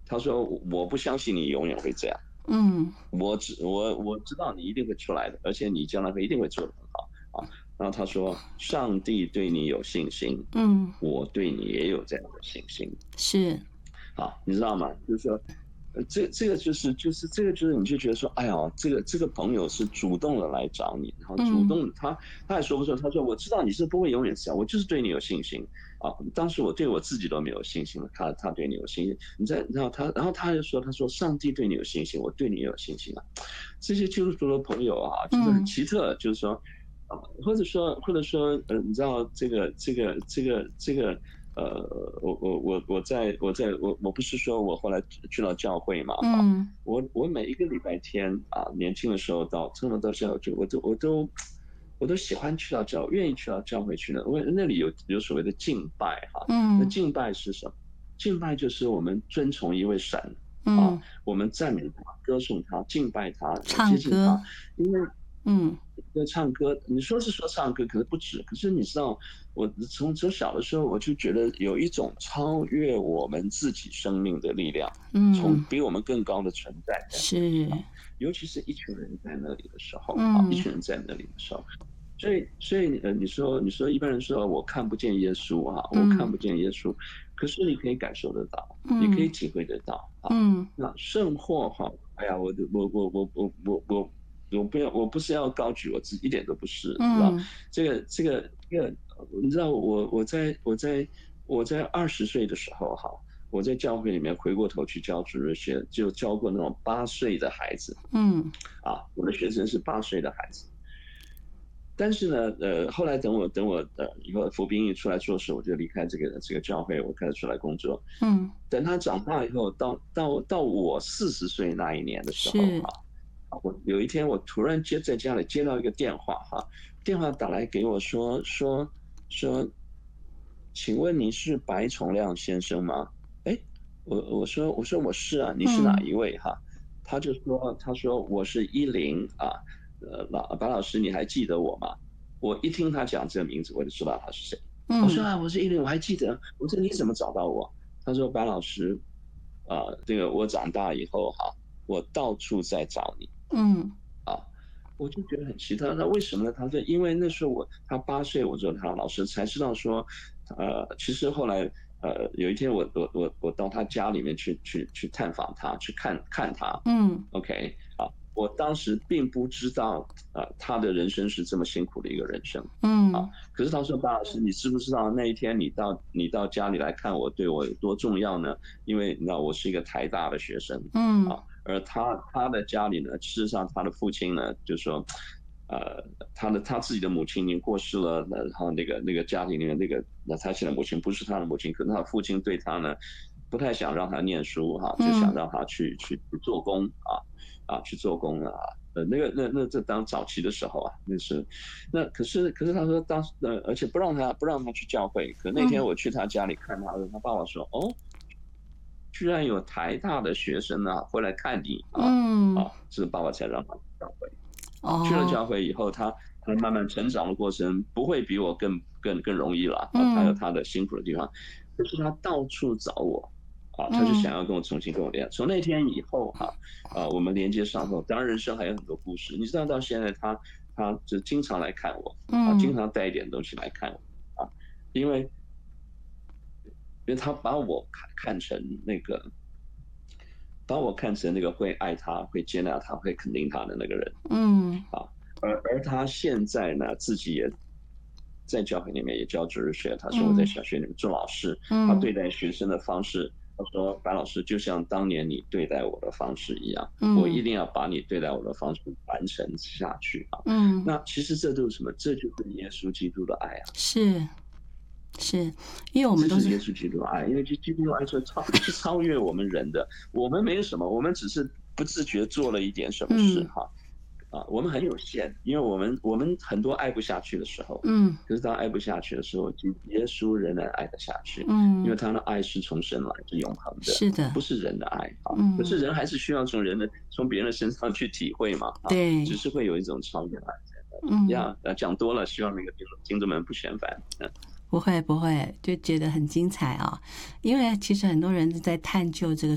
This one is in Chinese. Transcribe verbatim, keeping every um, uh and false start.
他说我不相信你永远会这样， 嗯我知我我知道你一定会出来的，而且你将来会一定会做得很好啊。然后他说，上帝对你有信心， 嗯， 我对你也有这样的信心。 是， 啊，你知道吗？就是说，呃，这这个就是就是这个就是你就觉得说，哎呀，这个这个朋友是主动的来找你，然后主嗯动的他他还说不说？他说我知道你是不会永远这样，我就是对你有信心啊。当时我对我自己都没有信心了，他他对你有信心。你在然后他然后他就说，他说上帝对你有信心，我对你也有信心啊。这些基督徒的朋友啊，就是很嗯奇特，就是说，啊，或者说或者说，呃，你知道这个这个这个这个。呃，我我我我在我在我我不是说我后来去了教会嘛哈， 嗯我我每一个礼拜天啊，年轻的时候到真的到教会，我都我都我都喜欢去到教，愿意去到教会去的，因为那里有有所谓的敬拜哈。那嗯敬拜是什么？敬拜就是我们尊崇一位神啊， 嗯， 我们赞美他、歌颂他、敬拜他、接近他， 唱歌， 因为嗯在唱歌，你说是说唱歌，可是不止。可是你知道，我从从小的时候我就觉得有一种超越我们自己生命的力量，从嗯， 比我们更高的存在在那里啊， 是， 尤其是一群人在那里的时候啊，一嗯群人在那里的时候。所以，所以呃，你说，你说一般人说我看不见耶稣啊，我看嗯不见耶稣，可是你可以感受得到，你可以嗯体会得到啊。 嗯那圣货哈，哎呀，我我我我我我我我不要，我不是要高举我自己，一点都不是，你知道， 嗯这个这个这个，你知道我我在我在我在二十岁的时候哈，我在教会里面回过头去教主日学，就教过那种八岁的孩子嗯啊，我的学生是八岁的孩子。但是呢，呃，后来等我等我呃以后服兵役出来做事，我就离开这个这个教会，我开始出来工作。 嗯， 等他长大以后，到到到我四十岁那一年的时候， 是， 哈，我有一天我突然接在家里接到一个电话，哈，电话打来给我说说说，请问你是白崇亮先生吗？哎，我我说我说我是啊，你是哪嗯一位哈？他就说他说我是依林啊，呃老白老师你还记得我吗？我一听他讲这个名字，我就知道他是谁。我说嗯啊，我是依林，我还记得。我说你怎么找到我？他说白老师，啊、这个我长大以后哈，我到处在找你嗯啊。我就觉得很奇特，那为什么呢？他说，因为那时候我他八岁，我做他老师，才知道说，呃，其实后来，呃，有一天我我我我到他家里面去去去探访他，去看看他嗯 ，OK 啊，我当时并不知道，啊、呃，他的人生是这么辛苦的一个人生。啊， 嗯可是他说：“巴老师，你知不知道那一天你到你到家里来看我，对我有多重要呢？因为你知道我是一个台大的学生嗯啊，而他他的家里呢，事实上他的父亲呢，就说，呃，他的他自己的母亲已经过世了，然后那个那个家庭里面那个那他现在母亲不是他的母亲，可是他父亲对他呢，不太想让他念书哈、啊，就想嗯让他去去去做工啊啊去做工啊。”呃，那个那那这当早期的时候啊，那是，那可是可是他说当时呃，而且不让他不让他去教会。可那天嗯我去他家里看他的，他爸爸说：“哦，居然有台大的学生啊回来看你啊嗯， 啊！”这爸爸才让他去教会啊。去了哦， 教会以后，他他慢慢成长的过程不会比我更更更容易了啊，他有嗯他的辛苦的地方，可是他到处找我。啊，他就想嗯要跟我重新跟我连。从那天以后哈、啊，我们连接上后，当然人生还有很多故事。你知道，到现在他他就经常来看我啊，经嗯常带一点东西来看我啊，因为因为他把我看看成那个，把我看成那个会爱他、会接纳他、会肯定他的那个人嗯啊。而而他现在呢，自己也在教会里面也教主日学，他说我在嗯小学里面做老师，他嗯对待学生的方式。他说：“白老师，就像当年你对待我的方式一样，我一嗯定要把你对待我的方式传承下去啊！” 嗯， 那其实这都是什么？这就是耶稣基督的爱啊！ 是是，因为我们都是这是耶稣基督的爱，因为基督的爱是超是超越我们人的。我们没有什么，我们只是不自觉做了一点什么事嗯哈。啊，我们很有限，因为我们我们很多爱不下去的时候， 嗯可是当爱不下去的时候，耶稣仍然爱得下去，因为嗯， 他的爱是从神来，是永恒的， 是的， 不是人的爱啊。可是嗯， 人还是需要从人的从别人的身上去体会嘛啊，只对， 是会有一种超越爱在那里。 嗯。 呀，呃讲多了，希望那个听众听众们不嫌烦。嗯不会不会，就觉得很精彩啊！因为其实很多人在探究这个